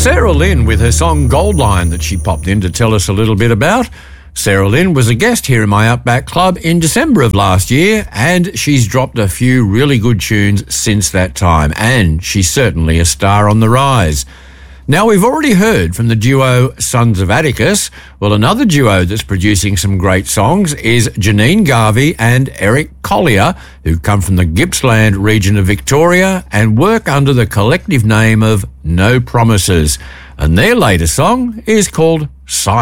Sarah Lynn with her song Goldline that she popped in to tell us a little bit about. Sarah Lynn was a guest here in my Outback Club in December of last year, and she's dropped a few really good tunes since that time, and she's certainly a star on the rise. Now, we've already heard from the duo Sons of Atticus. Well, another duo that's producing some great songs is Janine Garvey and Eric Collier, who come from the Gippsland region of Victoria and work under the collective name of No Promises. And their latest song is called Silence.